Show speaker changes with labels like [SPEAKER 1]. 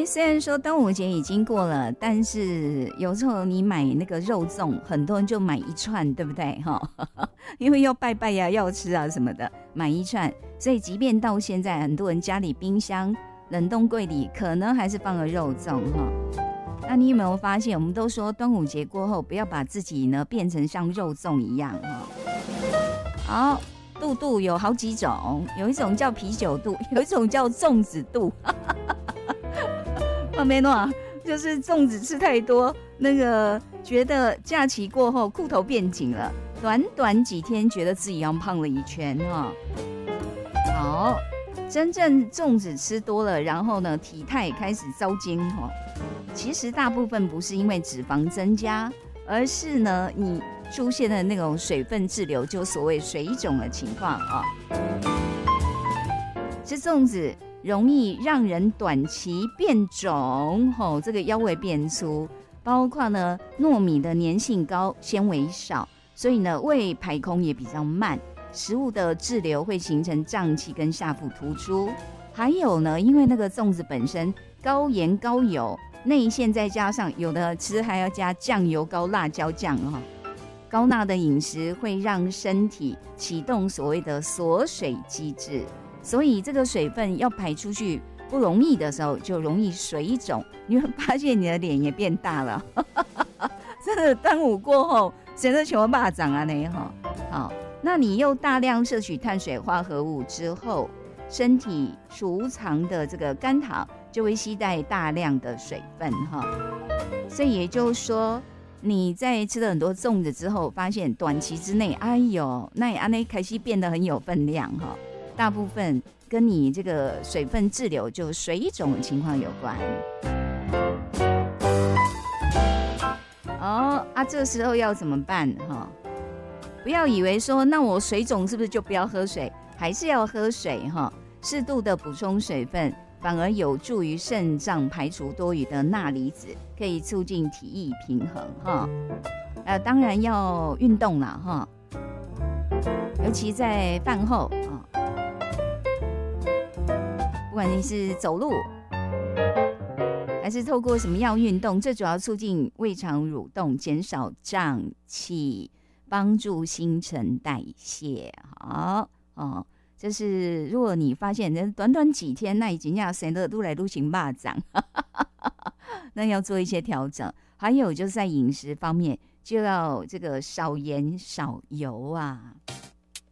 [SPEAKER 1] 虽然说端午节已经过了，但是有时候你买那个肉粽，很多人就买一串，对不对？因为要拜拜呀，要吃啊什么的，买一串。所以即便到现在，很多人家里冰箱、冷冻柜里可能还是放了肉粽哈。那你有没有发现，我们都说端午节过后不要把自己呢变成像肉粽一样哈。好，肚肚有好几种，有一种叫啤酒肚，有一种叫粽子肚。没诺，就是粽子吃太多，那个觉得假期过后裤头变紧了，短短几天觉得自己要胖了一圈哈。好，真正粽子吃多了，然后呢体态开始糟精哈。其实大部分不是因为脂肪增加，而是呢你出现的那种水分滞留，就所谓水肿的情况啊。吃粽子容易让人短期变肿，这个腰围变粗，包括呢糯米的粘性高，纤维少，所以呢胃排空也比较慢，食物的滞留会形成胀气跟下腹突出。还有呢，因为那个粽子本身高盐高油，内馅再加上有的吃还要加酱油膏、辣椒酱高钠的饮食会让身体启动所谓的锁水机制。所以这个水分要排出去不容易的时候，就容易水肿，你会发现你的脸也变大了。真的，端午过后，谁都全部霸掌啊那哈。好，那你又大量摄取碳水化合物之后，身体储藏的这个肝糖就会携带大量的水分哈。所以也就是说，你在吃了很多粽子之后，发现短期之内，哎呦，那也安内开始变得很有分量哈。大部分跟你这个水分滞留就水肿的情况有关。这时候要怎么办哈？不要以为说那我水肿是不是就不要喝水，还是要喝水哈。适度的补充水分，反而有助于肾脏排除多余的钠离子，可以促进体液平衡哈。当然要运动啦哈，尤其在饭后不管你是走路还是透过什么样运动，这主要促进胃肠蠕动，减少胀气，帮助新陈代谢。好这是如果你发现短短几天那已经要生的愈来愈像肉粽那要做一些调整。还有就是在饮食方面就要这个少盐少油啊。